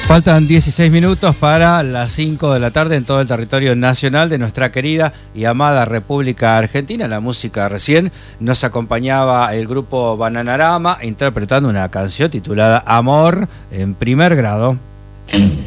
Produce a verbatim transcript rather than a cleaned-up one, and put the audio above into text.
Faltan dieciséis minutos para las cinco de la tarde en todo el territorio nacional de nuestra querida y amada República Argentina. La música recién nos acompañaba el grupo Bananarama interpretando una canción titulada Amor en primer grado.